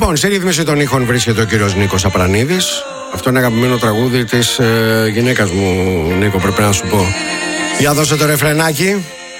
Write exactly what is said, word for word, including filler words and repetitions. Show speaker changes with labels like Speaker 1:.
Speaker 1: Λοιπόν, σε ρύθμιση των ήχων βρίσκεται ο κύριος Νίκος Απρανίδης. Αυτό είναι αγαπημένο τραγούδι της ε, γυναίκας μου, Νίκο, πρέπει να σου πω. Για δώσε το ρεφρενάκι.